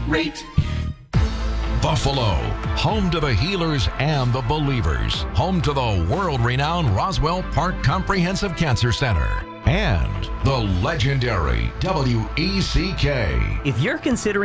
rate. Buffalo, home to the healers and the believers, home to the world-renowned Roswell Park Comprehensive Cancer Center, and the legendary WECK. If you're considering